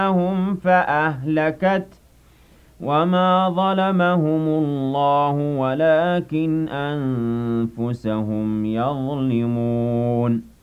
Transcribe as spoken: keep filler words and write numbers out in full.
هم فأهلكت وما ظلمهم الله ولكن أنفسهم يظلمون